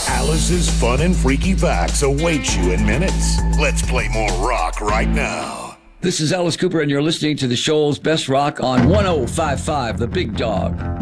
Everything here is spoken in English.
Alice's fun and freaky facts await you in minutes. Let's play more rock right now. This is Alice Cooper, and you're listening to the show's Best Rock on 105.5 The Big Dog.